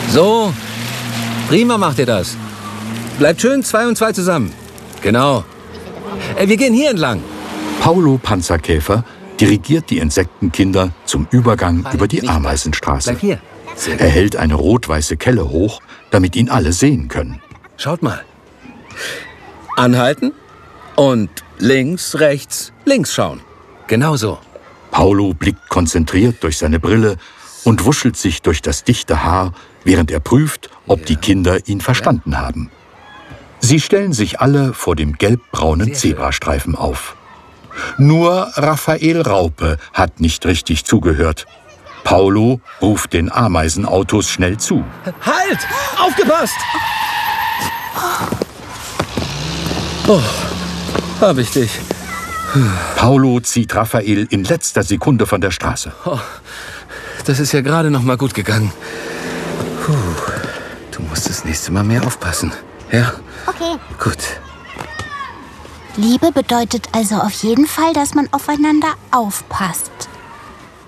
So, prima macht ihr das. Bleibt schön 2 und 2 zusammen. Genau. Wir gehen hier entlang. Paulo Panzerkäfer dirigiert die Insektenkinder zum Übergang über die Ameisenstraße. Bleib hier. Er hält eine rot-weiße Kelle hoch, damit ihn alle sehen können. Schaut mal. Anhalten und links, rechts, links schauen. Genau so. Paulo blickt konzentriert durch seine Brille und wuschelt sich durch das dichte Haar, während er prüft, ob die Kinder ihn verstanden haben. Sie stellen sich alle vor dem gelb-braunen Zebrastreifen auf. Nur Raphael Raupe hat nicht richtig zugehört. Paulo ruft den Ameisenautos schnell zu. Halt! Aufgepasst! Oh, hab ich dich. Paulo zieht Raphael in letzter Sekunde von der Straße. Oh, das ist ja gerade noch mal gut gegangen. Puh, du musst das nächste Mal mehr aufpassen. Ja? Okay. Gut. Liebe bedeutet also auf jeden Fall, dass man aufeinander aufpasst.